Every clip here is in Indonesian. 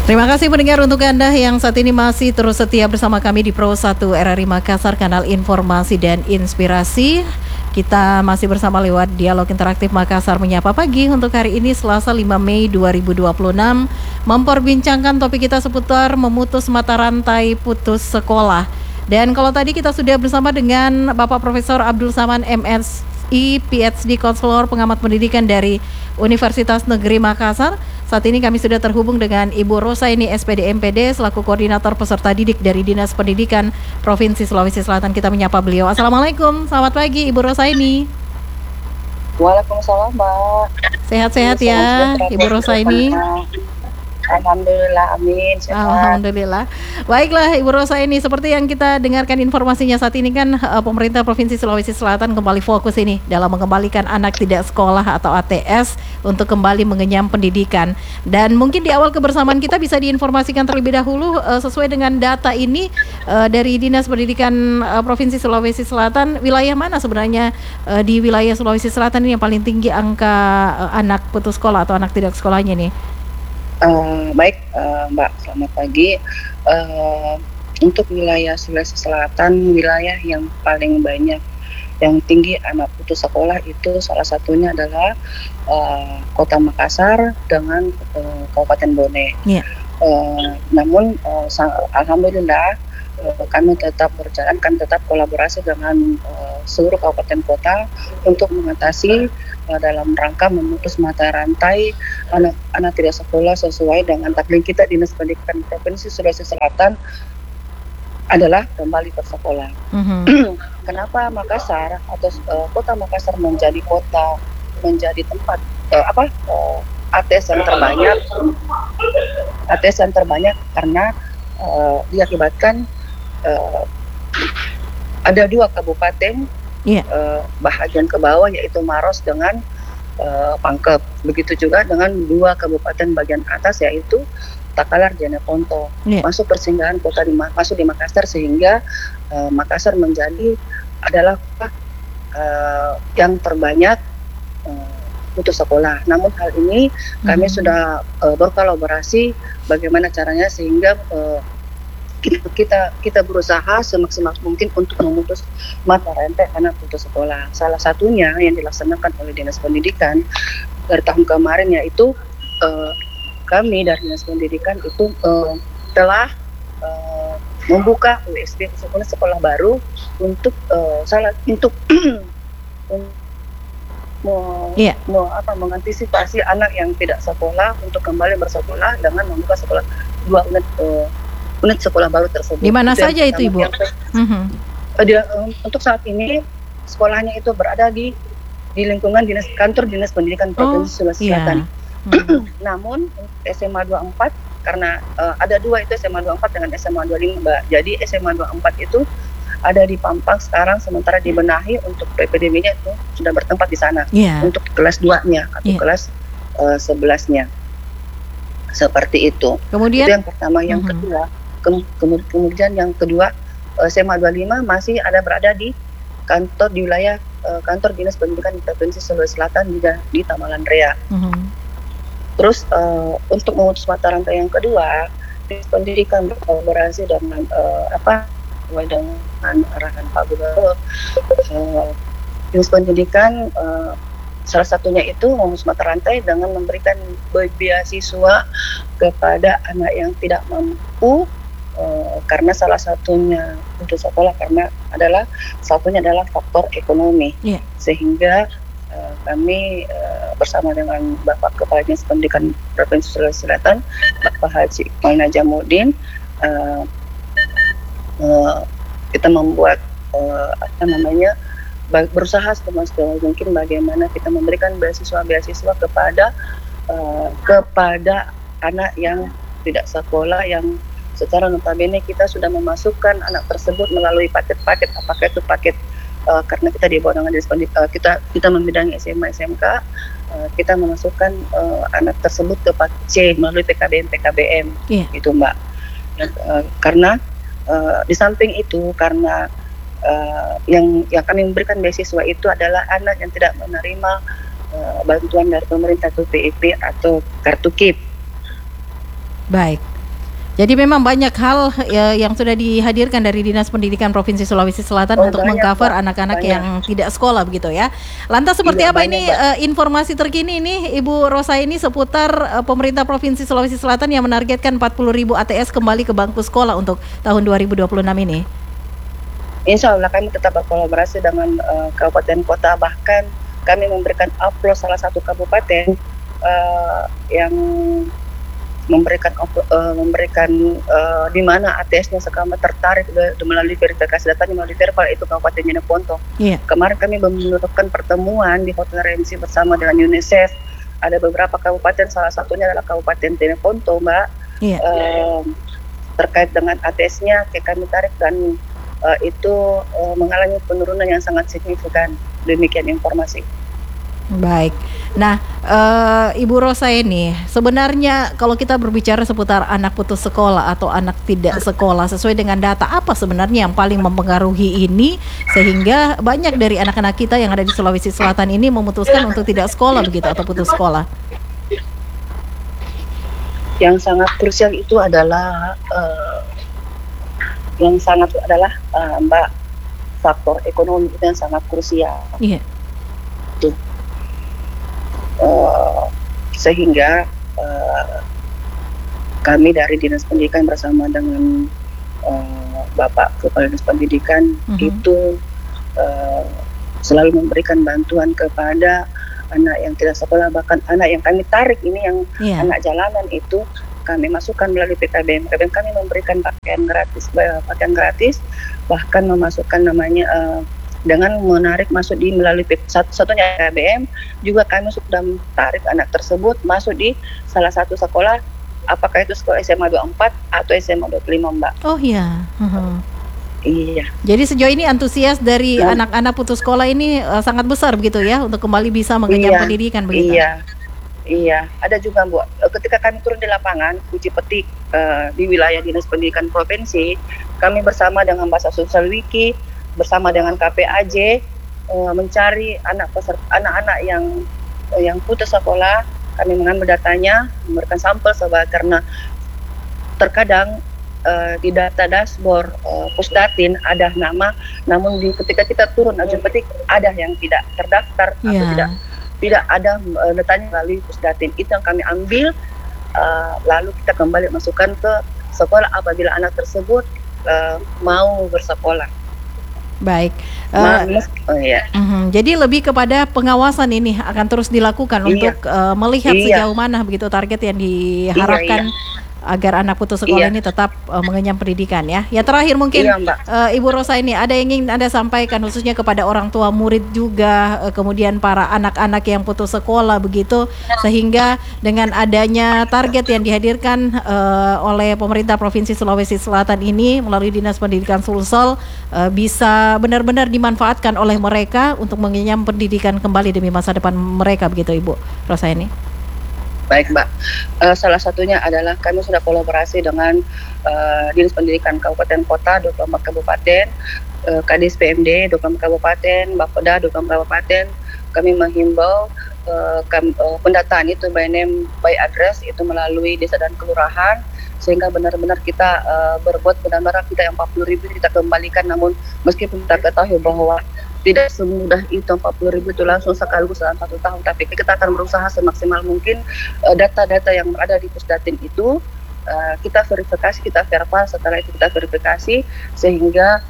Terima kasih pendengar untuk Anda yang saat ini masih terus setia bersama kami di Pro 1 RRI Makassar, kanal informasi dan inspirasi. Kita masih bersama lewat Dialog Interaktif Makassar Menyapa Pagi untuk hari ini Selasa 5 Mei 2026, memperbincangkan topik kita seputar memutus mata rantai putus sekolah. Dan kalau tadi kita sudah bersama dengan Bapak Profesor Abdul Saman MSI, PhD Konselor Pengamat Pendidikan dari Universitas Negeri Makassar. Saat ini kami sudah terhubung dengan Ibu Rosaini SPD MPD selaku Koordinator Peserta Didik dari Dinas Pendidikan Provinsi Sulawesi Selatan. Kita menyapa beliau. Assalamualaikum, selamat pagi Ibu Rosaini. Waalaikumsalam, Mbak. Sehat-sehat ya Ibu Rosaini. Alhamdulillah, amin. Sehat. Alhamdulillah. Baiklah Ibu Rosaini, seperti yang kita dengarkan informasinya saat ini kan pemerintah Provinsi Sulawesi Selatan kembali fokus ini dalam mengembalikan anak tidak sekolah atau ATS untuk kembali mengenyam pendidikan. Dan mungkin di awal kebersamaan kita bisa diinformasikan terlebih dahulu sesuai dengan data ini dari Dinas Pendidikan Provinsi Sulawesi Selatan, wilayah mana sebenarnya di wilayah Sulawesi Selatan ini yang paling tinggi angka anak putus sekolah atau anak tidak sekolahnya nih? Baik, Mbak, selamat pagi. Untuk wilayah Sulawesi Selatan, wilayah yang paling banyak yang tinggi anak putus sekolah itu salah satunya adalah Kota Makassar dengan Kabupaten Bone. Yeah. Namun alhamdulillah kami tetap berjalan, kami tetap kolaborasi dengan seluruh kabupaten kota untuk mengatasi dalam rangka memutus mata rantai anak tidak sekolah sesuai dengan takdir kita Dinas Pendidikan Provinsi Sulawesi Selatan adalah kembali bersekolah. Kenapa Makassar atau Kota Makassar menjadi tempat ATS yang terbanyak karena diakibatkan ada dua kabupaten bahagian ke bawah yaitu Maros dengan Pangkep. Begitu juga dengan dua kabupaten bagian atas yaitu Takalar, Jeneponto. Masuk persinggahan kota masuk di Makassar sehingga Makassar menjadi adalah yang terbanyak putus sekolah. Namun hal ini kami sudah berkolaborasi bagaimana caranya sehingga kita berusaha semaksimal mungkin untuk memutus mata rantai anak putus sekolah. Salah satunya yang dilaksanakan oleh Dinas Pendidikan dari tahun kemarin yaitu kami dari Dinas Pendidikan itu telah membuka USD sekolah baru untuk mengantisipasi anak yang tidak sekolah untuk kembali bersekolah dengan membuka sekolah 2 unit sekolah baru tersebut. Di mana saja itu Ibu? Untuk saat ini sekolahnya itu berada di lingkungan kantor Dinas Pendidikan Provinsi Sulawesi Selatan. Namun SMA 24 karena ada dua itu SMA 24 dengan SMA 25, Mbak. Jadi SMA 24 itu ada di Pampang sekarang sementara dibenahi untuk PPDB-nya itu sudah bertempat di sana. Untuk kelas 2-nya atau kelas 11-nya. Seperti itu. Kemudian itu yang pertama, yang kedua kemudian yang kedua SMA 25 masih ada berada di kantor di wilayah kantor Dinas Pendidikan Provinsi Sulawesi Selatan di Tamalan Rea. Terus untuk memutus mata rantai yang kedua, Dinas Pendidikan berkolaborasi dengan dengan arahan Pak Gubernur. Dinas Pendidikan salah satunya itu memutus mata rantai dengan memberikan beasiswa kepada anak yang tidak mampu karena salah satunya putus sekolah karena satunya adalah faktor ekonomi. Sehingga kami bersama dengan Bapak Kepala Dinas Pendidikan Provinsi Sulawesi Selatan, Bapak Haji Iqbal Najamuddin, kita membuat berusaha semaksimal mungkin bagaimana kita memberikan beasiswa kepada anak yang tidak sekolah yang secara notabene kita sudah memasukkan anak tersebut melalui paket-paket, apakah itu paket karena kita di bawah dengan Dinas Pendidikan kita membidangi SMA SMK, kita memasukkan anak tersebut ke paket C melalui PKBM itu Mbak. Karena di samping itu karena yang kami memberikan beasiswa itu adalah anak yang tidak menerima bantuan dari pemerintah atau PIP atau kartu KIP. Baik. Jadi memang banyak hal yang sudah dihadirkan dari Dinas Pendidikan Provinsi Sulawesi Selatan untuk banyak, mengcover Mbak. anak-anak Banyak. yang tidak sekolah begitu ya. Lantas seperti Iya, apa banyak, ini Mbak. informasi terkini ini Ibu Rosa ini seputar pemerintah Provinsi Sulawesi Selatan yang menargetkan 40.000 ATS kembali ke bangku sekolah untuk tahun 2026 ini? Insya Allah kami tetap berkolaborasi dengan kabupaten kota, bahkan kami memberikan upload salah satu kabupaten yang memberikan di mana ATS-nya sekarang tertarik melalui verifikasi data melalui verbal, itu Kabupaten Jeneponto. Iya. Kemarin kami melakukan pertemuan di Hotel Regency bersama dengan UNICEF. Ada beberapa kabupaten, salah satunya adalah Kabupaten Jeneponto, Mbak. Iya. Terkait dengan ATS-nya kami tarik dan itu mengalami penurunan yang sangat signifikan. Demikian informasi. Baik. Nah, Ibu Rosa ini sebenarnya kalau kita berbicara seputar anak putus sekolah atau anak tidak sekolah, sesuai dengan data apa sebenarnya yang paling mempengaruhi ini sehingga banyak dari anak-anak kita yang ada di Sulawesi Selatan ini memutuskan untuk tidak sekolah begitu atau putus sekolah? Yang sangat krusial itu adalah Mbak, faktor ekonomi itu yang sangat krusial. Iya. Sehingga kami dari Dinas Pendidikan bersama dengan Bapak Kepala Dinas Pendidikan itu selalu memberikan bantuan kepada anak yang tidak sekolah, bahkan anak yang kami tarik ini yang anak jalanan itu kami masukkan melalui PKBM. Kami memberikan pakaian gratis, bahkan memasukkan namanya dengan menarik masuk di melalui satunya PKBM, juga kami sudah tarik anak tersebut masuk di salah satu sekolah, apakah itu sekolah SMA 24 atau SMA 25, Mbak. Oh iya. Iya. Jadi sejauh ini antusias dari anak-anak putus sekolah ini sangat besar begitu ya untuk kembali bisa mengenyam pendidikan begitu. Iya. Ada juga, Bu, ketika kami turun di lapangan uji petik di wilayah Dinas Pendidikan Provinsi, kami bersama dengan Bahasa Sosial Wiki bersama dengan KPAJ mencari anak-anak yang putus sekolah. Kami mengambil datanya, memberikan sampel karena terkadang di data dashboard Pusdatin ada nama, namun ketika kita turun uji petik ada yang tidak terdaftar atau tidak ada datanya melalui Pusdatin. Itu yang kami ambil, lalu kita kembali masukkan ke sekolah apabila anak tersebut mau bersekolah. Baik. Jadi lebih kepada pengawasan ini akan terus dilakukan untuk melihat sejauh mana begitu target yang diharapkan agar anak putus sekolah ini tetap mengenyam pendidikan ya. Ya terakhir mungkin Ibu Rosa ini ada yang ingin Anda sampaikan khususnya kepada orang tua murid juga, kemudian para anak-anak yang putus sekolah begitu, sehingga dengan adanya target yang dihadirkan oleh pemerintah Provinsi Sulawesi Selatan ini melalui Dinas Pendidikan Sulsel bisa benar-benar dimanfaatkan oleh mereka untuk mengenyam pendidikan kembali demi masa depan mereka begitu, Ibu Rosa ini. Baik, Mbak. Salah satunya adalah kami sudah kolaborasi dengan Dinas Pendidikan Kabupaten Kota, 24 Kabupaten, Kadis PMD, 24 Kabupaten, Bapeda, 24 Kabupaten. Kami menghimbau pendataan itu by name, by address itu melalui desa dan kelurahan, sehingga benar-benar kita berbuat benar-benar kita yang 40.000 kita kembalikan. Namun meskipun kita ketahui bahwa tidak semudah itu 40.000 itu langsung sekaligus dalam 1 tahun, tapi kita akan berusaha semaksimal mungkin data-data yang ada di Pusdatin itu kita verifikasi, kita verbal, setelah itu kita verifikasi sehingga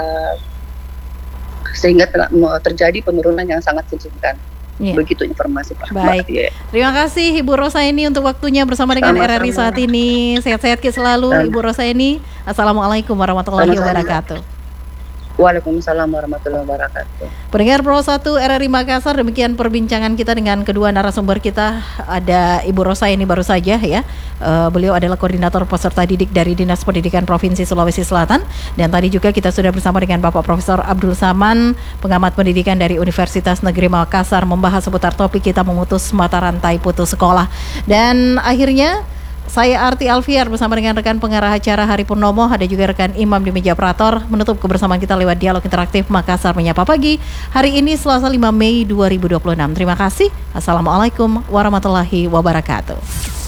terjadi penurunan yang sangat signifikan. Begitu informasi, Pak. Baik. Terima kasih Ibu Rosa ini untuk waktunya bersama dengan RRI saat ini. Sehat-sehat selalu Ibu Rosa ini. Assalamualaikum warahmatullahi wabarakatuh. Waalaikumsalam warahmatullahi wabarakatuh. Pendengar Pro 1 RRI Makassar, demikian perbincangan kita dengan kedua narasumber kita. Ada Ibu Rosa ini baru saja ya. Beliau adalah koordinator peserta didik dari Dinas Pendidikan Provinsi Sulawesi Selatan. Dan tadi juga kita sudah bersama dengan Bapak Profesor Abdul Saman, pengamat pendidikan dari Universitas Negeri Makassar, membahas seputar topik kita memutus mata rantai putus sekolah. Dan akhirnya saya Arti Alfiar bersama dengan rekan pengarah acara Hari Purnomo, ada juga rekan Imam di meja operator, menutup kebersamaan kita lewat dialog interaktif Makassar Menyapa Pagi hari ini Selasa 5 Mei 2026. Terima kasih. Assalamualaikum warahmatullahi wabarakatuh.